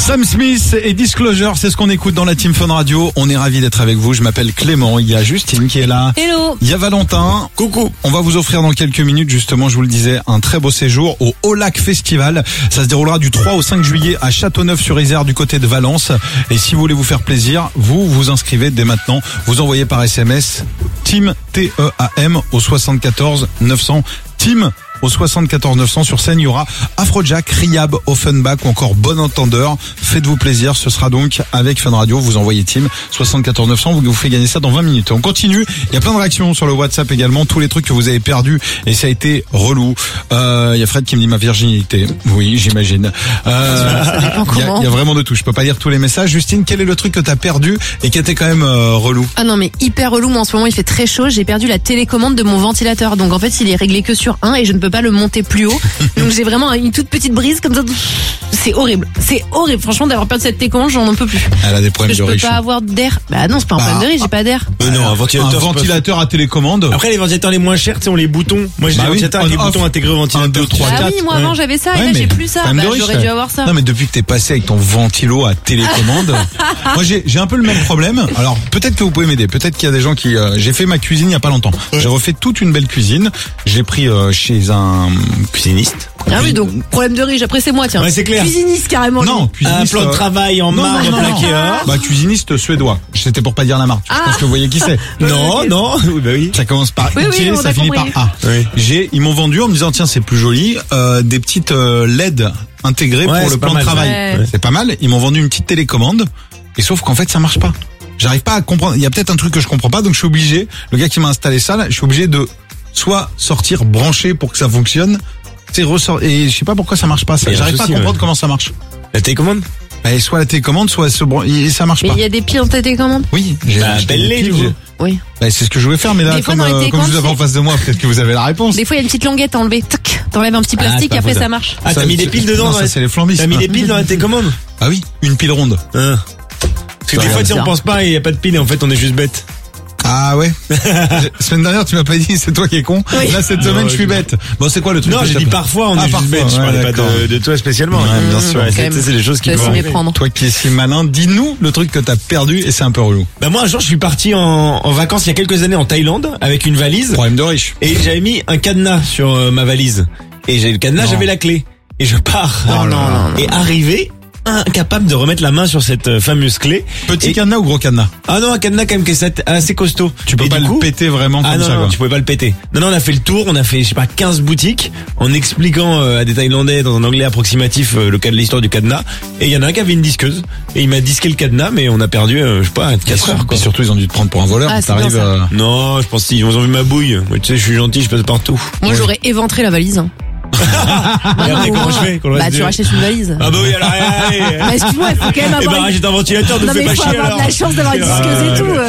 Sam Smith et Disclosure, c'est ce qu'on écoute dans la Team Fun Radio. On est ravis d'être avec vous. Je m'appelle Clément. Il y a Justine qui est là. Hello. Il y a Valentin. Coucou. On va vous offrir dans quelques minutes, justement, je vous le disais, un très beau séjour au Haut-Lac Festival. Ça se déroulera du 3 au 5 juillet à Châteauneuf-sur-Isère du côté de Valence. Et si vous voulez vous faire plaisir, vous vous inscrivez dès maintenant. Vous envoyez par SMS Team T-E-A-M au 74 900. Team au 74 900. Sur scène, il y aura Afrojack, Riab, Offenbach ou encore Bon Entendeur. Faites-vous plaisir, ce sera donc avec Fun Radio. Vous envoyez Team 74 900, vous fait gagner ça dans 20 minutes. On continue, il y a plein de réactions sur le WhatsApp également, tous les trucs que vous avez perdus et ça a été relou. Il y a Fred qui me dit ma virginité. Oui, j'imagine. Il y a vraiment de tout. Je peux pas lire tous les messages. Justine, quel est le truc que t'as perdu et qui était quand même relou? Ah non mais hyper relou, moi en ce moment il fait très chaud, j'ai perdu la télécommande de mon ventilateur. Donc en fait il est réglé que sur un et je ne peux pas le monter plus haut. Donc j'ai vraiment une toute petite brise comme ça. C'est horrible. C'est horrible. Franchement d'avoir perdu cette télécommande, j'en peux plus. Elle a des problèmes de riche. Je peux pas avoir d'air. Bah non, c'est pas un problème de riche, j'ai pas d'air. Non, un ventilateur à télécommande. Après les ventilateurs les moins chers, tu sais, ont les boutons. Moi j'ai des ventilateurs avec les boutons intégrés au ventilateur. 1, 2, 3, 4. Ah oui, moi avant j'avais ça et là j'ai plus ça. Bah, j'aurais dû avoir ça. Non mais depuis que t'es passé avec ton ventilo à télécommande, moi j'ai un peu le même problème. Alors peut-être que vous pouvez m'aider. Peut-être qu'il y a des gens qui. J'ai fait ma cuisine il y a pas longtemps. J'ai refait toute une belle cuisine. J'ai pris chez un cuisiniste. Ah oui, donc problème de riche. Après c'est moi, tiens. Ouais, c'est clair. Cuisiniste carrément. Non, cuisiniste. Un plan de travail en marbre plaqué or. Bah cuisiniste suédois. C'était pour pas dire la marque. Je pense que vous voyez qui c'est. Non. Oui, bah oui. Ça commence par I, ça finit par A. Oui. Ils m'ont vendu en me disant tiens c'est plus joli des petites LED intégrées pour le plan de travail. Ouais. C'est pas mal. Ils m'ont vendu une petite télécommande et sauf qu'en fait ça marche pas. J'arrive pas à comprendre. Il y a peut-être un truc que je comprends pas donc je suis obligé. Le gars qui m'a installé ça là, je suis obligé de soit sortir branché pour que ça fonctionne. Et je sais pas pourquoi ça marche pas. J'arrive pas à comprendre comment ça marche. La télécommande? Soit la télécommande, soit et ça marche pas. Mais il y a des piles dans ta télécommande? Oui, appelle-les du coup. Oui. C'est ce que je voulais faire, mais là, comme je vous avez en face de moi, peut-être que vous avez la réponse. Des fois, il y a une petite languette à enlever. Tac, t'enlèves un petit plastique et après ça marche. Ah, t'as mis des piles dedans? Non, ça c'est les flambistes. T'as mis des piles dans la télécommande? Ah oui, une pile ronde. Parce que des fois, si on pense pas, il y a pas de pile et en fait, on est juste bête. Ah ouais. Semaine dernière tu m'as pas dit c'est toi qui es con. Oui. Là cette semaine je suis bête. Bon c'est quoi le truc? Non j'ai dit parfois on est juste bête. Je parlais pas de toi spécialement. Ouais, bien sûr. C'est des choses qui peuvent méprendre. Toi qui es si malin, dis-nous le truc que t'as perdu et c'est un peu relou. Bah moi un jour je suis parti en vacances il y a quelques années en Thaïlande avec une valise. Problème de riche. Et j'avais mis un cadenas sur ma valise. Et j'avais le cadenas, j'avais la clé. Et je pars. Non. Et arrivé incapable de remettre la main sur cette fameuse clé. Petit cadenas ou gros cadenas? Ah non, un cadenas quand même qui est assez costaud. Tu peux pas le péter vraiment comme ça. Non, tu pouvais pas le péter. Non, on a fait le tour, on a fait, je sais pas, 15 boutiques en expliquant à des Thaïlandais dans un anglais approximatif l'histoire du cadenas. Et il y en a un qui avait une disqueuse et il m'a disqué le cadenas, mais on a perdu, je sais pas, 4 heures quoi. Et surtout ils ont dû te prendre pour un voleur. T'arrives. Non, je pense qu'ils ont vu ma bouille. Moi, tu sais, je suis gentil, je passe partout. Moi, j'aurais éventré la valise. Et après, comment je fais? Bah, tu rachètes une valise. Ah bah oui, alors, allez. Bah, excuse-moi, il faut quand même avoir. Et bah, rachète un ventilateur, ne fais pas chier alors. Il faut avoir de la chance d'avoir une disqueuse et tout.